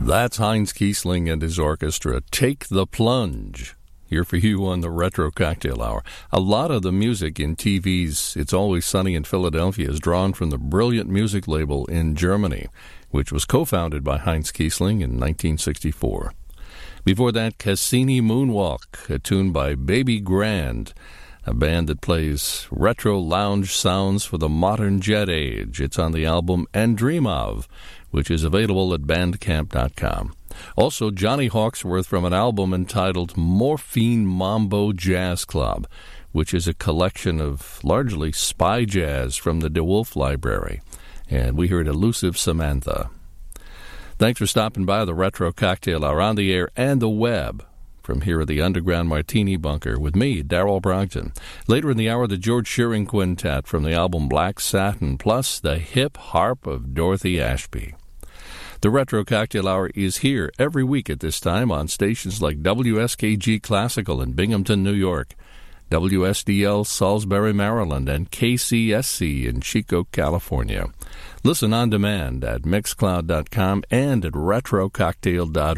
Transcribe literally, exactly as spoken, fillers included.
That's Heinz Kiesling and his orchestra. Take the Plunge. Here for you on the Retro Cocktail Hour. A lot of the music in T V's It's Always Sunny in Philadelphia is drawn from the brilliant music label in Germany, which was co-founded by Heinz Kiesling in nineteen sixty-four. Before that, Cassini Moonwalk, a tune by Baby Grand, a band that plays retro lounge sounds for the modern jet age. It's on the album And Dream Of, which is available at bandcamp dot com. Also, Johnny Hawksworth from an album entitled Morphine Mambo Jazz Club, which is a collection of largely spy jazz from the DeWolf Library. And we heard Elusive Samantha. Thanks for stopping by the Retro Cocktail Hour on the air and the web from here at the Underground Martini Bunker with me, Darrell Brogdon. Later in the hour, the George Shearing Quintet from the album Black Satin, plus the hip harp of Dorothy Ashby. The Retro Cocktail Hour is here every week at this time on stations like W S K G Classical in Binghamton, New York, W S D L Salisbury, Maryland, and K C S C in Chico, California. Listen on demand at mixcloud dot com and at retro cocktail dot org.